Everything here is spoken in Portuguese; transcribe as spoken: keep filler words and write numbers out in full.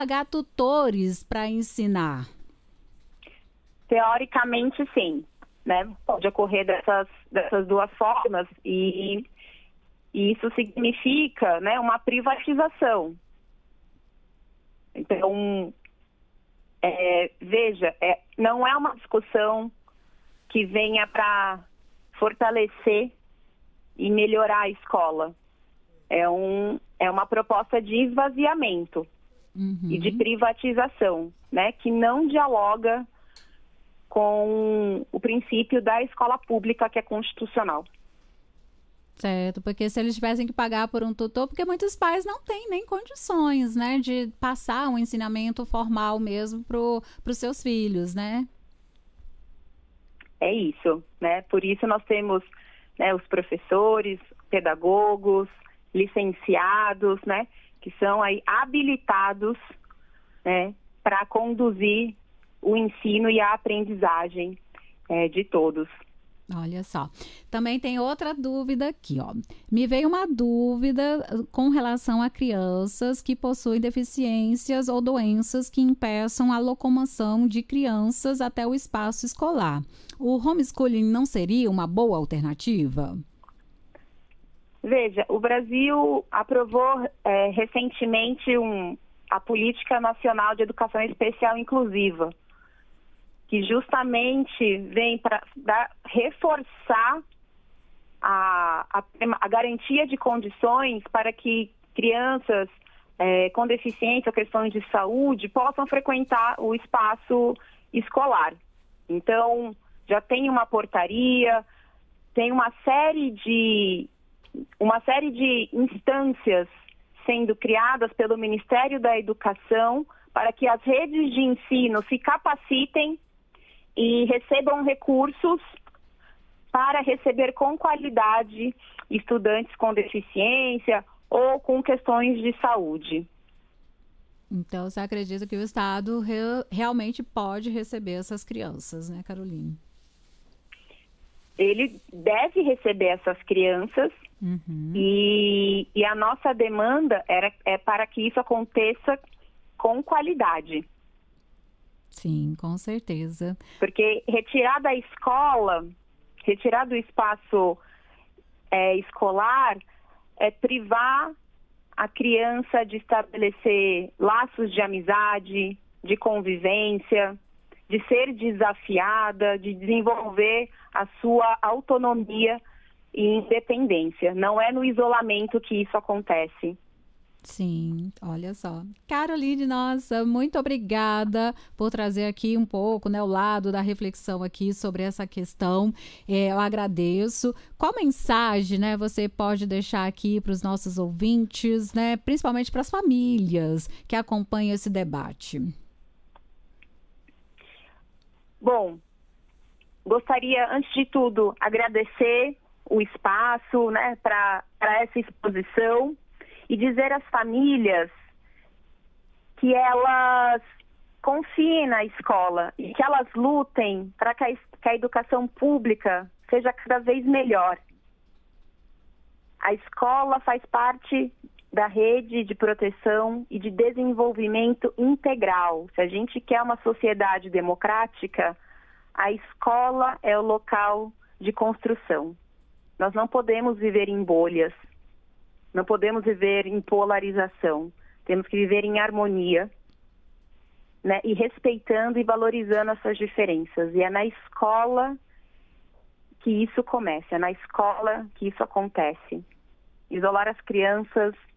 pagar tutores para ensinar? Teoricamente, sim, né? Pode ocorrer dessas, dessas duas formas e, e isso significa, né, uma privatização. Então, é, veja, é, não é uma discussão que venha para fortalecer e melhorar a escola. É, um, é uma proposta de esvaziamento Uhum. e de privatização, né, que não dialoga com o princípio da escola pública, que é constitucional. Certo, porque se eles tivessem que pagar por um tutor, porque muitos pais não têm nem condições, né, de passar um ensinamento formal mesmo para os seus filhos, né? É isso, né? Por isso nós temos, né, os professores, pedagogos, licenciados, né, que são aí habilitados, né, para conduzir o ensino e a aprendizagem é, de todos. Olha só, também tem outra dúvida aqui, ó. Me veio uma dúvida com relação a crianças que possuem deficiências ou doenças que impeçam a locomoção de crianças até o espaço escolar. O homeschooling não seria uma boa alternativa? Veja, o Brasil aprovou é, recentemente um, a Política Nacional de Educação Especial Inclusiva, que justamente vem para reforçar a, a, a garantia de condições para que crianças é, com deficiência ou questões de saúde possam frequentar o espaço escolar. Então, já tem uma portaria, tem uma série de, uma série de instâncias sendo criadas pelo Ministério da Educação para que as redes de ensino se capacitem e recebam recursos para receber com qualidade estudantes com deficiência ou com questões de saúde. Então, você acredita que o Estado re realmente pode receber essas crianças, né, Caroline? Ele deve receber essas crianças uhum. e, e a nossa demanda era, é para que isso aconteça com qualidade. Sim, com certeza. Porque retirar da escola, retirar do espaço é, escolar, é privar a criança de estabelecer laços de amizade, de convivência, de ser desafiada, de desenvolver a sua autonomia e independência. Não é no isolamento que isso acontece. Sim, olha só. Caroline, nossa, muito obrigada por trazer aqui um pouco, né, o lado da reflexão aqui sobre essa questão. É, eu agradeço. Qual mensagem, né, você pode deixar aqui para os nossos ouvintes, né, principalmente para as famílias que acompanham esse debate? Bom, gostaria, antes de tudo, agradecer o espaço, né, para essa exposição. E dizer às famílias que elas confiem na escola e que elas lutem para que, que a educação pública seja cada vez melhor. A escola faz parte da rede de proteção e de desenvolvimento integral. Se a gente quer uma sociedade democrática, a escola é o local de construção. Nós não podemos viver em bolhas. Não podemos viver em polarização. Temos que viver em harmonia, né? E respeitando e valorizando essas diferenças. E é na escola que isso começa, é na escola que isso acontece. Isolar as crianças